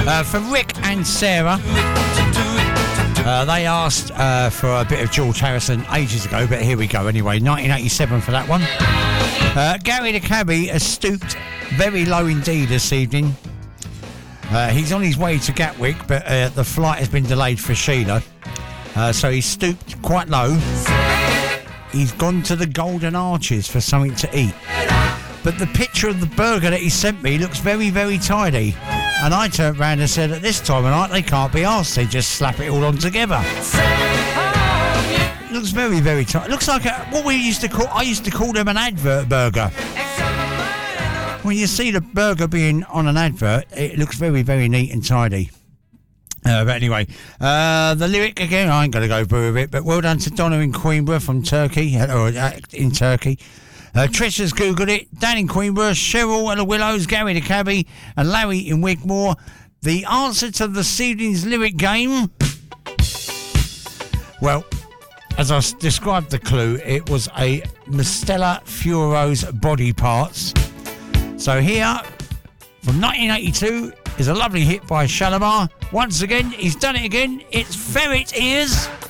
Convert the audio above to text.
For Rick and Sarah, they asked for a bit of George Harrison ages ago, but here we go anyway. 1987 for that one. Gary the cabbie has stooped very low indeed this evening. He's on his way to Gatwick, but the flight has been delayed for Sheila. So he's stooped quite low. He's gone to the Golden Arches for something to eat. But the picture of the burger that he sent me looks very, very tidy. And I turned round and said, at this time of night, they can't be arsed. They just slap it all on together. It looks very, very tidy. It looks like what I used to call them an advert burger. When you see the burger being on an advert, it looks very, very neat and tidy. But anyway, the lyric again, I ain't going to go through with it, but well done to Donna in Queenborough from Turkey, or in Turkey. Trish has googled it. Dan in Queenborough, Cheryl at the Willows, Gary the cabbie, and Larry in Wigmore. The answer to this evening's lyric game, well, as I described the clue, it was a Mistela Furo's body parts. So here, from 1982, is a lovely hit by Shalimar. Once again, he's done it again. It's Ferret Ears.